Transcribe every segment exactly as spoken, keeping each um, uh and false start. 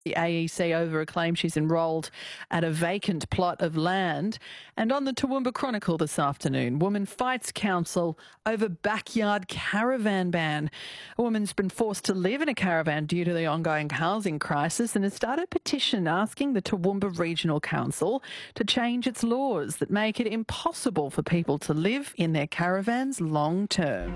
the A E C over a claim she's enrolled at a vacant plot of land. And on the Toowoomba Chronicle this afternoon, woman fights council over backyard caravan ban. A woman's been forced to live in a caravan due to the ongoing housing crisis and has started a petition asking the Toowoomba Regional Council to change its laws that make it impossible for people to live in their caravans long term.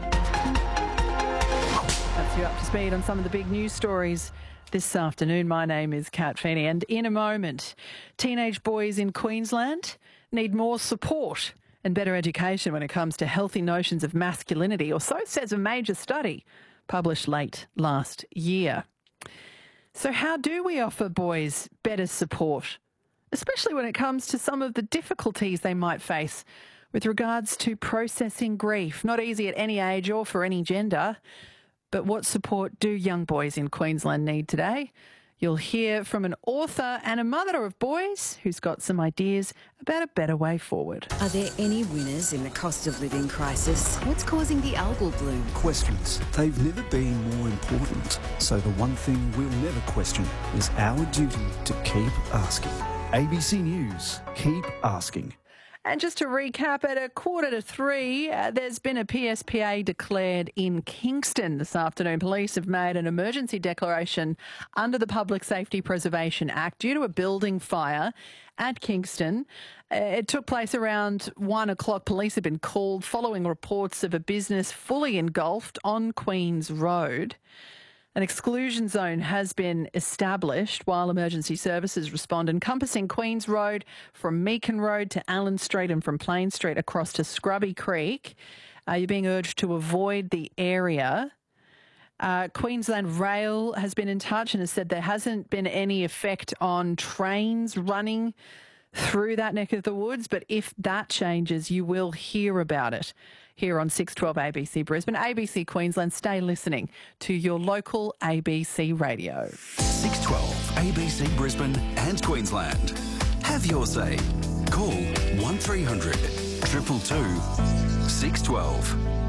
That's you up to speed on some of the big news stories this afternoon. My name is Kat Feeney, and in a moment, teenage boys in Queensland need more support and better education when it comes to healthy notions of masculinity, or so says a major study published late last year. So how do we offer boys better support, especially when it comes to some of the difficulties they might face with regards to processing grief? Not easy at any age or for any gender. But what support do young boys in Queensland need today? You'll hear from an author and a mother of boys who's got some ideas about a better way forward. Are there any winners in the cost of living crisis? What's causing the algal bloom? Questions. They've never been more important. So the one thing we'll never question is our duty to keep asking. A B C News. Keep asking. And just to recap, at a quarter to three, uh, there's been a P S P A declared in Kingston this afternoon. Police have made an emergency declaration under the Public Safety Preservation Act due to a building fire at Kingston. Uh, it took place around one o'clock. Police have been called following reports of a business fully engulfed on Queen's Road. An exclusion zone has been established while emergency services respond, encompassing Queen's Road from Meakin Road to Allen Street and from Plain Street across to Scrubby Creek. Uh, you're being urged to avoid the area. Uh, Queensland Rail has been in touch and has said there hasn't been any effect on trains running through that neck of the woods, but if that changes, you will hear about it here on six twelve A B C Brisbane. A B C Queensland, stay listening to your local A B C radio. six twelve A B C Brisbane and Queensland. Have your say. Call one three hundred two two two six twelve.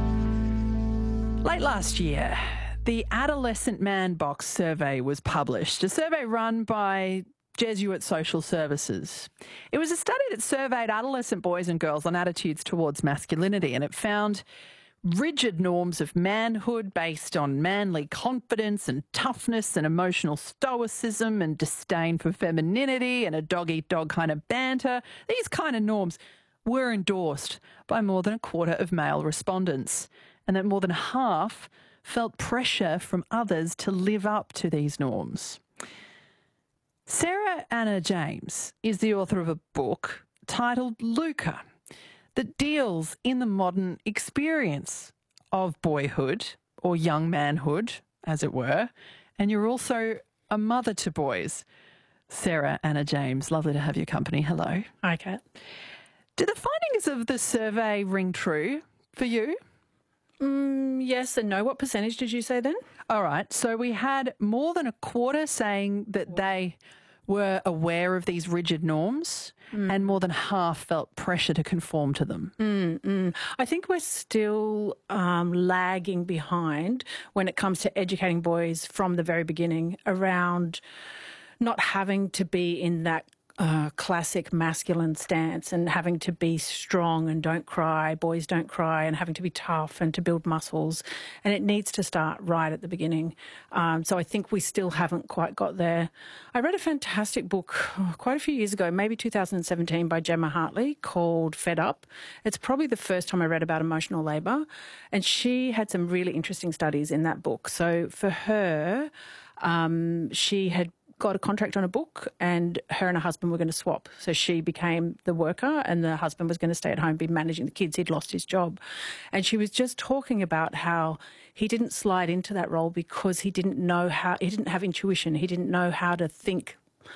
Late last year, the Adolescent Man Box survey was published, a survey run by Jesuit Social Services. It was a study that surveyed adolescent boys and girls on attitudes towards masculinity, and it found rigid norms of manhood based on manly confidence and toughness and emotional stoicism and disdain for femininity and a dog-eat-dog kind of banter. These kind of norms were endorsed by more than a quarter of male respondents, and that more than half felt pressure from others to live up to these norms. Sarah Anna James is the author of a book titled Luca that deals in the modern experience of boyhood, or young manhood, as it were, and you're also a mother to boys. Sarah Anna James, lovely to have your company. Hello. Hi, Kat. Do the findings of the survey ring true for you? Mm, yes and no. What percentage did you say then? All right. So we had more than a quarter saying that they were aware of these rigid norms, mm. and more than half felt pressure to conform to them. Mm, mm. I think we're still um, lagging behind when it comes to educating boys from the very beginning around not having to be in that Uh, classic masculine stance and having to be strong and don't cry, boys don't cry, and having to be tough and to build muscles. And it needs to start right at the beginning. Um, so I think we still haven't quite got there. I read a fantastic book oh, quite a few years ago, maybe two thousand seventeen, by Gemma Hartley, called Fed Up. It's probably the first time I read about emotional labour, and she had some really interesting studies in that book. So for her, um, she had got a contract on a book, and her and her husband were going to swap. So she became the worker and the husband was going to stay at home, be managing the kids. He'd lost his job. And she was just talking about how he didn't slide into that role because he didn't know how, he didn't have intuition. He didn't know how to think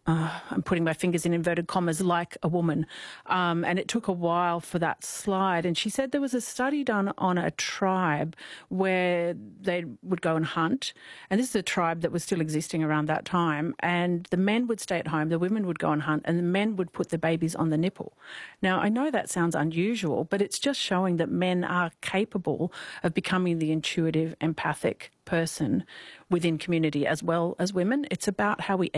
Uh, I'm putting my fingers in inverted commas, like a woman. Um, and it took a while for that slide. And she said there was a study done on a tribe where they would go and hunt. And this is a tribe that was still existing around that time. And the men would stay at home, the women would go and hunt, and the men would put the babies on the nipple. Now, I know that sounds unusual, but it's just showing that men are capable of becoming the intuitive, empathic person within community as well as women. It's about how we